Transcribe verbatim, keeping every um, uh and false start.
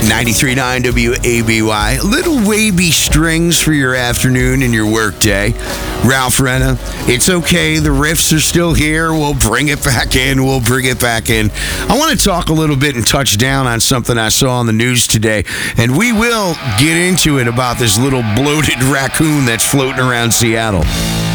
ninety-three point nine W A B Y. Little wavy strings for your afternoon and your work day. Ralph Renna, it's okay. The riffs are still here. We'll bring it back in. We'll bring it back in. I want to talk a little bit and touch down on something I saw on the news today, and we will get into it about this little bloated raccoon that's floating around Seattle.